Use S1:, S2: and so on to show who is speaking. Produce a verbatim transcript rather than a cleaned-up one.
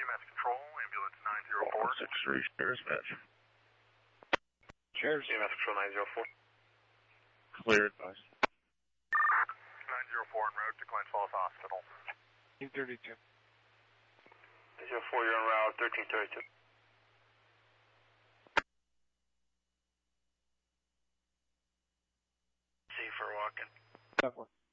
S1: M S Control, ambulance nine zero four.
S2: six three, Sheriff's Match.
S3: Sheriff's. E M S Control nine zero four.
S2: Clear advice.
S1: nine zero four en route to Glens Falls Hospital.
S3: thirteen thirty-two.
S4: nine zero four, you're en route, thirteen thirty-two. See for walking.
S3: ten four.